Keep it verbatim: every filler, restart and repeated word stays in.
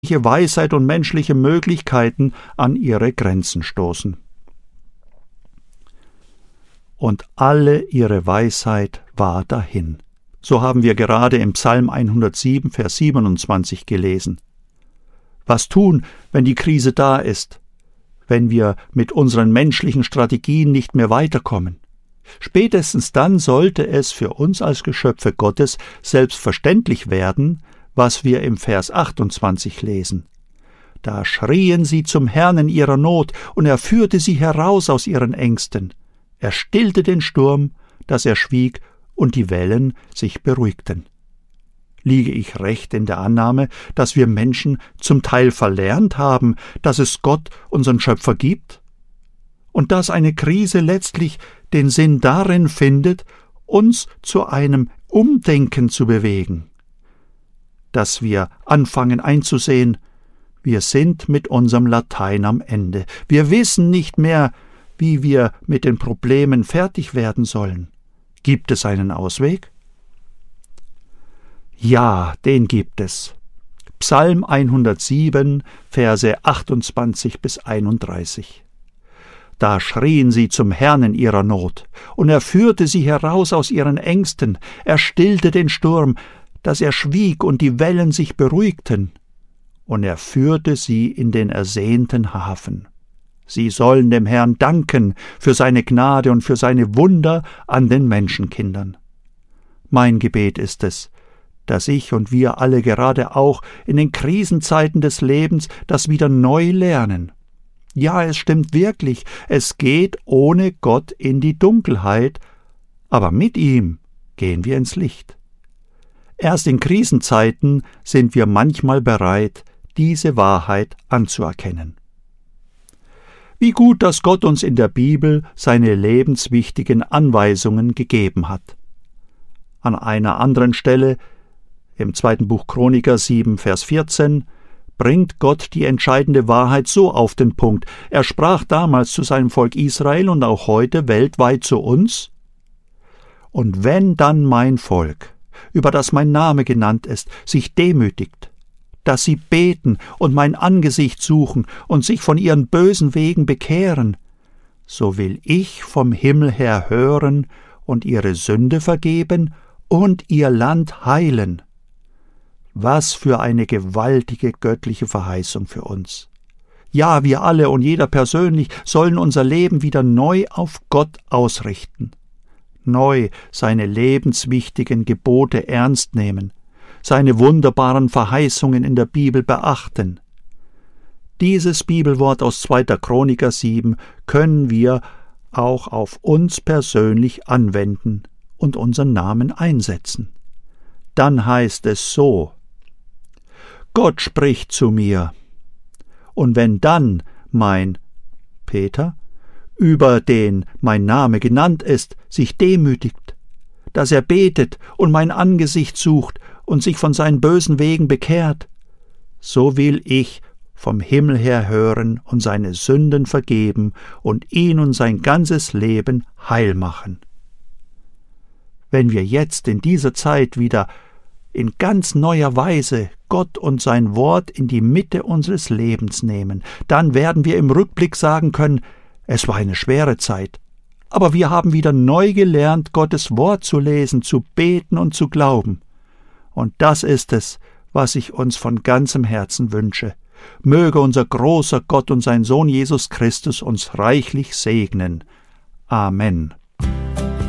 Weisheit und menschliche Möglichkeiten an ihre Grenzen stoßen. Und alle ihre Weisheit war dahin. So haben wir gerade im Psalm hundertsieben, Vers siebenundzwanzig gelesen. Was tun, wenn die Krise da ist, wenn wir mit unseren menschlichen Strategien nicht mehr weiterkommen? Spätestens dann sollte es für uns als Geschöpfe Gottes selbstverständlich werden, was wir im Vers achtundzwanzig lesen. Da schrien sie zum Herrn in ihrer Not, und er führte sie heraus aus ihren Ängsten. Er stillte den Sturm, dass er schwieg, und die Wellen sich beruhigten. Liege ich recht in der Annahme, dass wir Menschen zum Teil verlernt haben, dass es Gott, unseren Schöpfer, gibt? Und dass eine Krise letztlich den Sinn darin findet, uns zu einem Umdenken zu bewegen? Dass wir anfangen einzusehen, wir sind mit unserem Latein am Ende. Wir wissen nicht mehr, wie wir mit den Problemen fertig werden sollen. Gibt es einen Ausweg? Ja, den gibt es. Psalm hundertsieben, Verse achtundzwanzig bis einunddreißig. Da schrien sie zum Herrn in ihrer Not, und er führte sie heraus aus ihren Ängsten, er stillte den Sturm, dass er schwieg und die Wellen sich beruhigten, und er führte sie in den ersehnten Hafen. Sie sollen dem Herrn danken für seine Gnade und für seine Wunder an den Menschenkindern. Mein Gebet ist es, dass ich und wir alle gerade auch in den Krisenzeiten des Lebens das wieder neu lernen. Ja, es stimmt wirklich, es geht ohne Gott in die Dunkelheit, aber mit ihm gehen wir ins Licht. Erst in Krisenzeiten sind wir manchmal bereit, diese Wahrheit anzuerkennen. Wie gut, dass Gott uns in der Bibel seine lebenswichtigen Anweisungen gegeben hat. An einer anderen Stelle, im zweiten Buch Chroniker sieben, Vers vierzehn, bringt Gott die entscheidende Wahrheit so auf den Punkt. Er sprach damals zu seinem Volk Israel und auch heute weltweit zu uns: Und wenn dann mein Volk, über das mein Name genannt ist, sich demütigt, dass sie beten und mein Angesicht suchen und sich von ihren bösen Wegen bekehren, so will ich vom Himmel her hören und ihre Sünde vergeben und ihr Land heilen. Was für eine gewaltige göttliche Verheißung für uns. Ja, wir alle und jeder persönlich sollen unser Leben wieder neu auf Gott ausrichten, neu seine lebenswichtigen Gebote ernst nehmen, seine wunderbaren Verheißungen in der Bibel beachten. Dieses Bibelwort aus zweiter Chroniker sieben können wir auch auf uns persönlich anwenden und unseren Namen einsetzen. Dann heißt es so: Gott spricht zu mir. Und wenn dann mein Peter, über den mein Name genannt ist, sich demütigt, dass er betet und mein Angesicht sucht und sich von seinen bösen Wegen bekehrt, so will ich vom Himmel her hören und seine Sünden vergeben und ihn und sein ganzes Leben heil machen. Wenn wir jetzt in dieser Zeit wieder in ganz neuer Weise Gott und sein Wort in die Mitte unseres Lebens nehmen, dann werden wir im Rückblick sagen können, es war eine schwere Zeit, aber wir haben wieder neu gelernt, Gottes Wort zu lesen, zu beten und zu glauben. Und das ist es, was ich uns von ganzem Herzen wünsche. Möge unser großer Gott und sein Sohn Jesus Christus uns reichlich segnen. Amen.